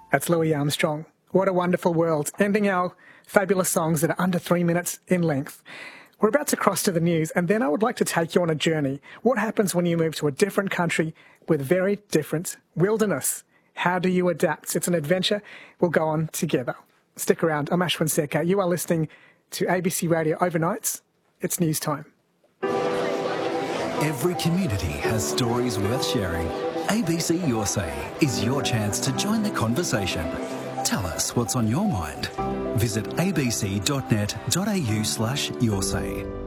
That's Louis Armstrong. What a wonderful world. Ending our fabulous songs that are under 3 minutes in length. We're about to cross to the news, and then I would like to take you on a journey. What happens when you move to a different country with very different wilderness? How do you adapt? It's an adventure we'll go on together. Stick around. I'm Ashwin Seka. You are listening to ABC Radio Overnights. It's news time. Every community has stories worth sharing. ABC Your Say is your chance to join the conversation. Tell us what's on your mind. Visit abc.net.au/yoursay.